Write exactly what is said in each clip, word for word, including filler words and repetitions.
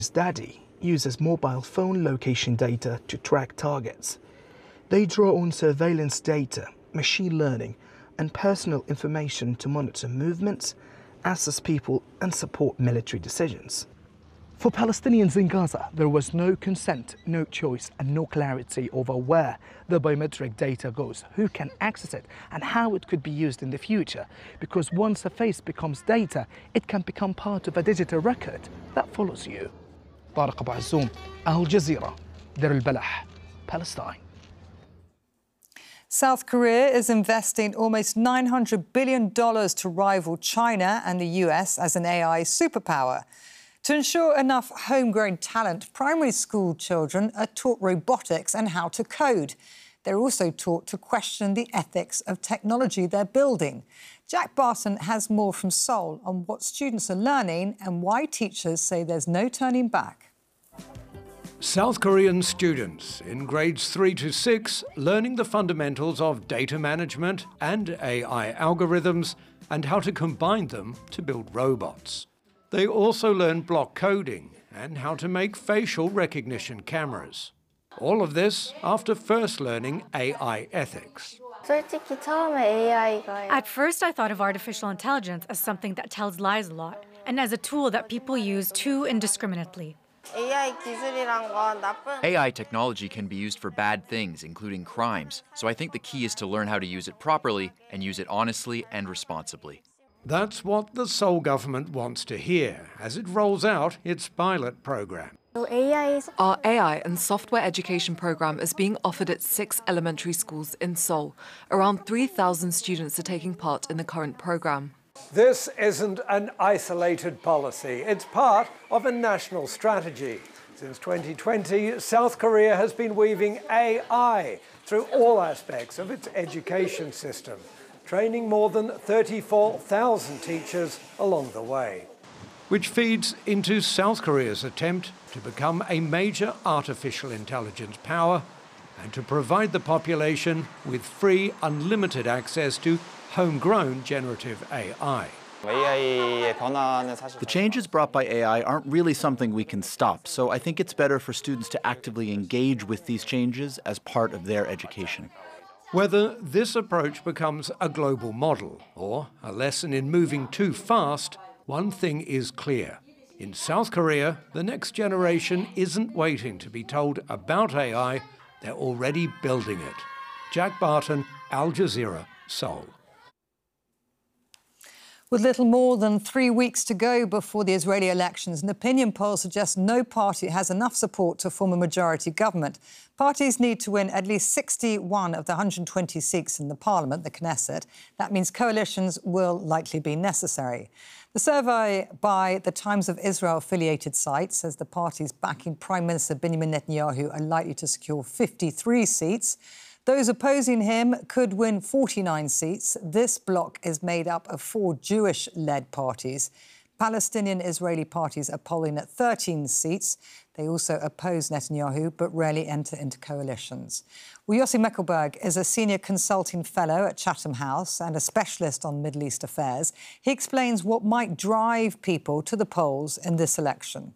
Daddy uses mobile phone location data to track targets. They draw on surveillance data, machine learning, and personal information to monitor movements, assess people, and support military decisions. For Palestinians in Gaza, there was no consent, no choice, and no clarity over where the biometric data goes, who can access it, and how it could be used in the future. Because once a face becomes data, it can become part of a digital record that follows you. طارق أبو عزوم, Al Jazeera, Deir al-Balah, Palestine. South Korea is investing almost nine hundred billion dollars to rival China and the U S as an A I superpower. To ensure enough homegrown talent, primary school children are taught robotics and how to code. They're also taught to question the ethics of technology they're building. Jack Barton has more from Seoul on what students are learning and why teachers say there's no turning back. South Korean students in grades three to six learning the fundamentals of data management and A I algorithms and how to combine them to build robots. They also learn block coding and how to make facial recognition cameras. All of this after first learning A I ethics. At first, I thought of artificial intelligence as something that tells lies a lot and as a tool that people use too indiscriminately. A I technology can be used for bad things, including crimes. So I think the key is to learn how to use it properly and use it honestly and responsibly. That's what the Seoul government wants to hear as it rolls out its pilot program. Our A I and software education program is being offered at six elementary schools in Seoul. Around three thousand students are taking part in the current program. This isn't an isolated policy. It's part of a national strategy. Since twenty twenty, South Korea has been weaving A I through all aspects of its education system, training more than thirty-four thousand teachers along the way, which feeds into South Korea's attempt to become a major artificial intelligence power and to provide the population with free, unlimited access to homegrown generative A I. The changes brought by A I aren't really something we can stop, so I think it's better for students to actively engage with these changes as part of their education. Whether this approach becomes a global model or a lesson in moving too fast, one thing is clear. In South Korea, the next generation isn't waiting to be told about A I, they're already building it. Jack Barton, Al Jazeera, Seoul. With little more than three weeks to go before the Israeli elections, an opinion poll suggests no party has enough support to form a majority government. Parties need to win at least sixty-one of the one hundred twenty seats in the parliament, the Knesset. That means coalitions will likely be necessary. The survey by the Times of Israel-affiliated site says the parties backing Prime Minister Benjamin Netanyahu are likely to secure fifty-three seats. Those opposing him could win forty-nine seats. This bloc is made up of four Jewish-led parties. Palestinian-Israeli parties are polling at thirteen seats. They also oppose Netanyahu, but rarely enter into coalitions. Well, Yossi Meckelberg is a senior consulting fellow at Chatham House and a specialist on Middle East affairs. He explains what might drive people to the polls in this election.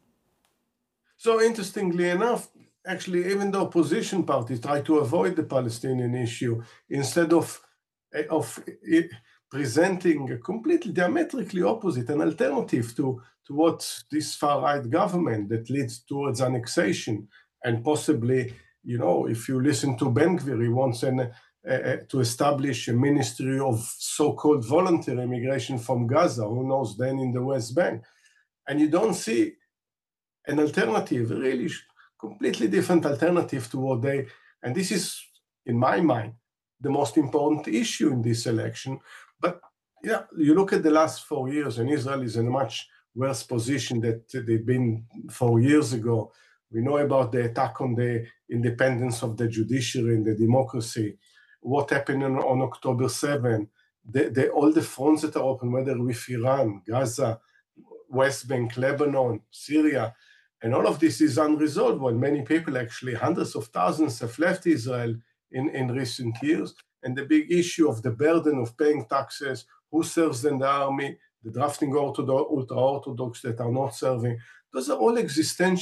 So, interestingly enough, actually, even the opposition parties try to avoid the Palestinian issue instead of, of it presenting a completely diametrically opposite, an alternative to, to what this far-right government that leads towards annexation and possibly, you know, if you listen to Ben Gvir, he wants an, uh, to establish a ministry of so-called voluntary immigration from Gaza, who knows, then in the West Bank. And you don't see an alternative, really completely different alternative to what they, and this is, in my mind, the most important issue in this election. But yeah, you look at the last four years, and Israel is in a much worse position than they've been four years ago. We know about the attack on the independence of the judiciary and the democracy, what happened on, on October seventh, the, the, all the fronts that are open, whether with Iran, Gaza, West Bank, Lebanon, Syria, and all of this is unresolved, while many people, actually hundreds of thousands, have left Israel in, in recent years. And the big issue of the burden of paying taxes, who serves in the army, the drafting ultra-Orthodox that are not serving, those are all existential